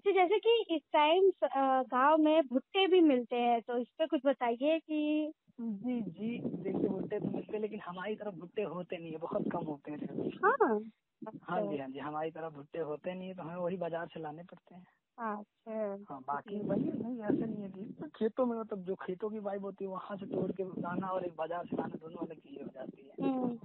अच्छा, जैसे कि इस टाइम गाँव में भुट्टे भी मिलते हैं, तो इस पे कुछ बताइए कि। जी जी, देखिए भुट्टे तो मिलते हैं, लेकिन हमारी तरफ भुट्टे होते नहीं है, बहुत कम होते हैं सिर्फ। हाँ। हाँ अच्छा। जी हाँ जी, हमारी तरफ भुट्टे होते नहीं है, तो हमें वही बाजार से लाने पड़ते हैं। अच्छा। हाँ, बाकी वही नहीं, ऐसे नहीं है कि तो खेतों में, मतलब जो खेतों की वाइब होती है वहाँ से तोड़ के लाना और एक बाजार से लाना, दोनों अलग चीजें हो जाती है। हम्म।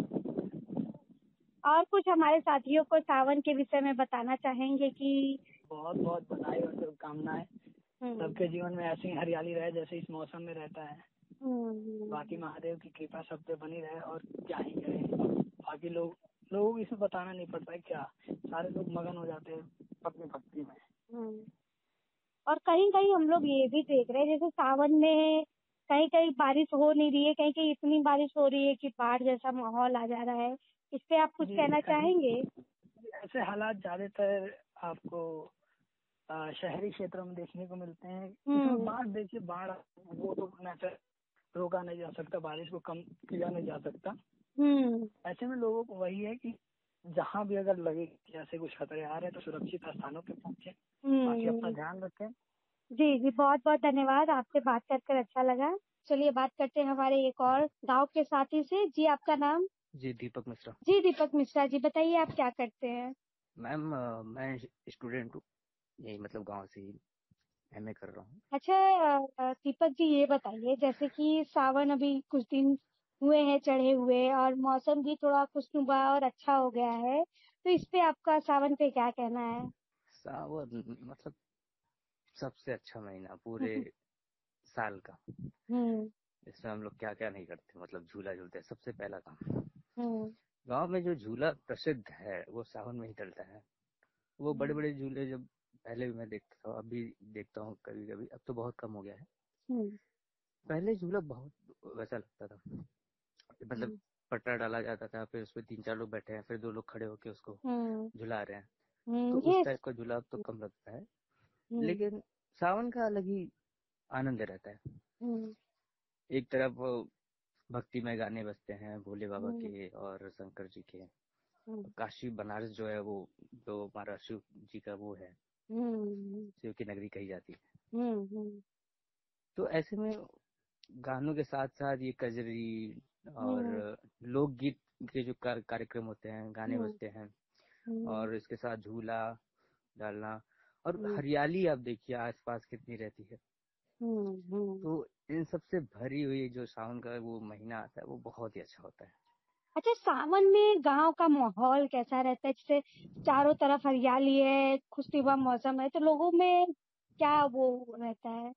और कुछ हमारे साथियों को सावन के विषय में बताना चाहेंगे कि। बहुत बहुत बधाई और शुभकामनाएं। हम्म। सबके जीवन में ऐसी ही हरियाली रहे जैसे इस मौसम में रहता है। बाकी हम्म। महादेव की कृपा सब पे बनी रहे, और क्या ही करें। बाकी लोगों को इसमें बताना नहीं पड़ता है, क्या सारे लोग मगन हो जाते हैं अपनी भक्ति में। हम्म। और कहीं कहीं हम लोग ये भी देख रहे हैं, जैसे सावन में कहीं कहीं बारिश हो नहीं रही है, कहीं कहीं इतनी बारिश हो रही है कि बाढ़ जैसा माहौल आ जा रहा है। इस पे आप कुछ जी, कहना कहीं चाहेंगे? ऐसे हालात ज्यादातर आपको शहरी क्षेत्रों में देखने को मिलते हैं। इसमें हम्म। बाढ़, देखिए बाढ़ वो तो नेचर रोका नहीं जा सकता, बारिश को कम किया नहीं जा सकता। हम्म। ऐसे में लोगों को वही है कि जहाँ भी अगर लगे कि ऐसे कुछ खतरे आ रहे हैं तो सुरक्षित स्थानों पे पहुंचे। बाकी अपना हम्म। ध्यान रखें। जी जी, बहुत बहुत धन्यवाद, आपसे बात कर अच्छा लगा। चलिए बात करते हैं हमारे एक और गांव के साथी से। जी, आपका नाम? जी, दीपक मिश्रा। जी, दीपक मिश्रा जी, बताइए आप क्या करते हैं? मैम, मैं स्टूडेंट हूँ, यही मतलब गांव से ही एमए कर रहा हूँ। अच्छा, दीपक जी ये बताइए, जैसे कि सावन अभी कुछ दिन हुए हैं चढ़े हुए, और मौसम भी थोड़ा खुशनुमा और अच्छा हो गया है, तो इस पे आपका सावन पे क्या कहना है? सावन मतलब सबसे अच्छा महीना पूरे साल का। हम्म। इसमें हम लोग क्या क्या नहीं करते, मतलब झूला झूलते हैं, सबसे पहला काम। हम्म। गांव में जो झूला प्रसिद्ध है वो सावन में ही डलता है। वो बड़े हम्म। बड़े झूले जब पहले भी मैं देखता था, अभी देखता हूँ कभी कभी, अब तो बहुत कम हो गया है। हम्म। पहले झूला बहुत वैसा लगता था, मतलब हम्म। पटरा डाला जाता था, फिर उसपे तीन चार लोग बैठे हैं, फिर दो लोग खड़े होके उसको हम्म। झुला रहे हैं। तो उस ये। टाइप का झूला अब तो कम लगता है। हम्म। लेकिन सावन का अलग ही आनंद रहता है। हम्म। एक तरफ भक्तिमय गाने बजते हैं भोले बाबा हम्म। के और शंकर जी के। हम्म। काशी बनारस जो है वो, जो हमारा शिव जी का वो है, हम्म। शिव की नगरी कही जाती है। हम्म। तो ऐसे में गानों के साथ साथ ये कजरी और हम्म। लोकगीत के जो कार्यक्रम होते हैं, गाने हम्म। बजते हैं, हम्म। और इसके साथ झूला डालना, और हम्म। हरियाली आप देखिए आसपास कितनी रहती है। हम्म। तो इन सबसे भरी हुई जो सावन का वो महीना आता है वो बहुत ही अच्छा होता है। अच्छा, सावन में गांव का माहौल कैसा रहता है? जैसे चारों तरफ हरियाली है, खुशनुमा मौसम है, तो लोगों में क्या वो रहता है?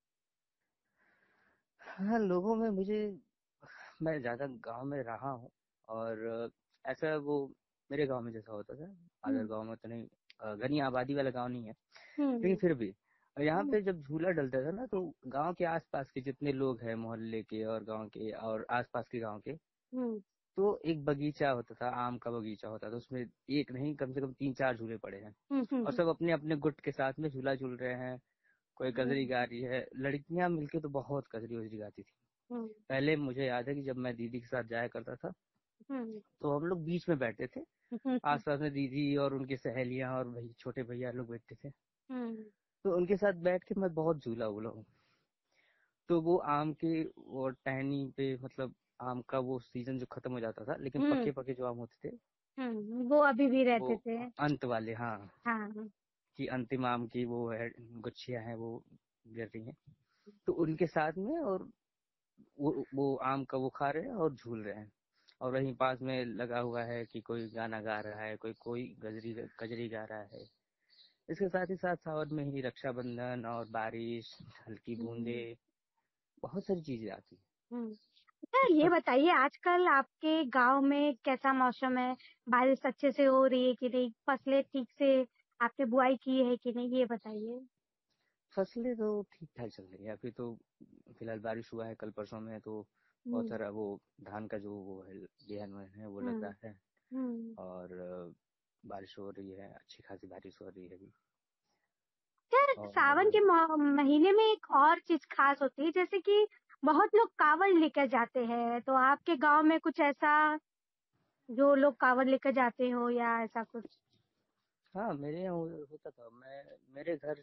हाँ, लोगों में मुझे, मैं ज्यादा गांव में रहा हूँ, और ऐसा वो मेरे गांव में जैसा होता था, अदर हम्म। गांव में तो नहीं, घनी आबादी वाला गांव नहीं है, लेकिन हम्म। फिर भी यहाँ हम्म। पे जब झूला डलता था ना, तो गांव के आसपास के जितने लोग हैं, मोहल्ले के और गांव के और आसपास के गांव के, हम्म। तो एक बगीचा होता था, आम का बगीचा होता था, उसमें एक नहीं कम से कम तीन चार झूले पड़े हैं, हम्म। और सब अपने अपने गुट के साथ में झूला झूल रहे हैं। कोई गजरी हम्म। गा रही है, लड़कियां मिलके तो बहुत गजरी वजरी गाती थी। हम्म। पहले मुझे याद है कि जब मैं दीदी के साथ जाया करता था, हम्म। तो हम लोग बीच में बैठते थे, हम्म। आसपास में दीदी और उनकी सहेलियां और भाई छोटे भैया लोग बैठते थे। हम्म। तो उनके साथ बैठ के मैं बहुत झूला उला हूँ। तो वो आम के वो टहनी पे, मतलब आम का वो सीजन जो खत्म हो जाता था, लेकिन हम्म। पके पके जो आम होते थे, वो अभी भी वो रहते थे। अंत वाले, हाँ, हाँ। कि अंतिम आम की वो है, गुच्छियां हैं वो गिर रही हैं, तो उनके साथ में, और वो आम का वो खा रहे हैं और झूल रहे हैं। और वहीं पास में लगा हुआ है कि कोई गाना गा रहा है, कोई कोई गजरी कजरी गा रहा है। इसके साथ ही साथ सावन में ही रक्षाबंधन और बारिश, हल्की बूंदे, हम्म। बहुत सारी चीजें आती है। हम्म। अच्छा, ये सब बताइए, आजकल आपके गांव में कैसा मौसम है? बारिश अच्छे से हो रही है कि नहीं? फसलें ठीक से आपने बुआई की है कि नहीं, ये बताइए। फसलें तो ठीक ठाक चल रही है अभी तो। फिलहाल बारिश हुआ है कल परसों में, तो बहुत हम्म। सारा वो धान का जो वो है बिहन विहन है वो हम्म। लगा है। हम्म। और बारिश हो रही है, अच्छी खासी बारिश हो रही है अभी। यार, सावन और के महीने में एक और चीज खास होती है, जैसे कि बहुत लोग कावड़ लेकर जाते हैं, तो आपके गांव में कुछ ऐसा जो लोग कावड़ लेकर जाते हो या ऐसा कुछ? हाँ, मेरे यहाँ होता था। मैं मेरे घर